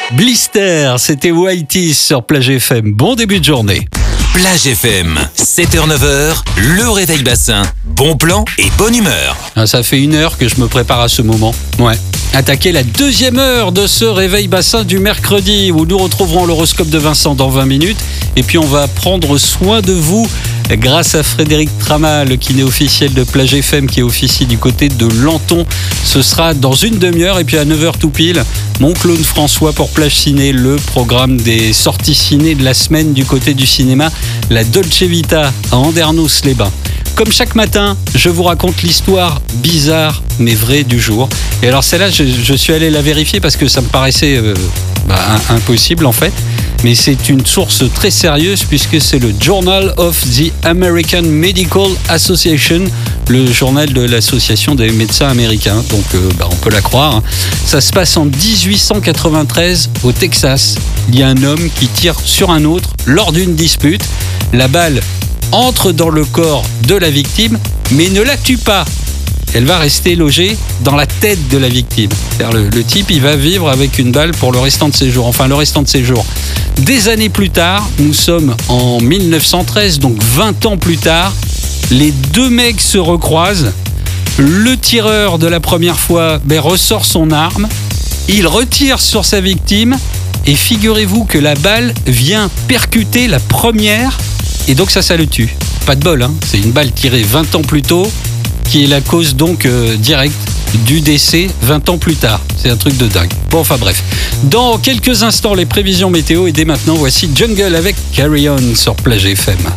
Blister, c'était Whitey sur Plage FM. Bon début de journée. Plage FM, 7h-9h, le réveil bassin. Bon plan et bonne humeur. Ça fait 1 heure que je me prépare à ce moment. Ouais. Attaquer la 2e heure de ce réveil bassin du mercredi où nous retrouverons l'horoscope de Vincent dans 20 minutes. Et puis on va prendre soin de vous grâce à Frédéric Tramal, kiné officiel de Plage FM, qui officie du côté de Lanton. Ce sera dans une demi-heure. Et puis à 9h tout pile, mon clone François pour Plage Ciné, le programme des sorties ciné de la semaine du côté du cinéma, la Dolce Vita à Andernos-les-Bains. Comme chaque matin, je vous raconte l'histoire bizarre mais vraie du jour. Et alors celle-là, je suis allé la vérifier parce que ça me paraissait impossible en fait. Mais c'est une source très sérieuse puisque c'est le Journal of the American Medical Association, le journal de l'association des médecins américains. Donc on peut la croire. Hein. Ça se passe en 1893 au Texas. Il y a un homme qui tire sur un autre lors d'une dispute. La balle entre dans le corps de la victime mais ne la tue pas. Elle va rester logée dans la tête de la victime. C'est-à-dire le type, il va vivre avec une balle pour le restant de ses jours. Enfin, le restant de ses jours. Des années plus tard, nous sommes en 1913, donc 20 ans plus tard, les deux mecs se recroisent. Le tireur de la première fois ressort son arme. Il retire sur sa victime. Et figurez-vous que la balle vient percuter la première. Et donc ça le tue. Pas de bol, hein. C'est une balle tirée 20 ans plus tôt, qui est la cause donc directe du décès 20 ans plus tard. C'est un truc de dingue. Bon, enfin bref. Dans quelques instants, les prévisions météo et dès maintenant, voici Jungle avec Carry On sur Plage FM.